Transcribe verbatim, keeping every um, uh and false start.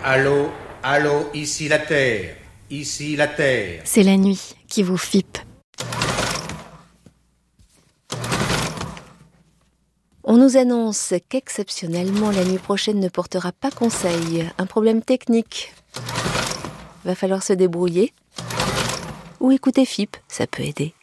Allô, allô, ici la Terre, ici la Terre. C'est la nuit qui vous fippe. On nous annonce qu'exceptionnellement la nuit prochaine ne portera pas conseil. Un problème technique. Va falloir se débrouiller. Ou écouter F I P, ça peut aider.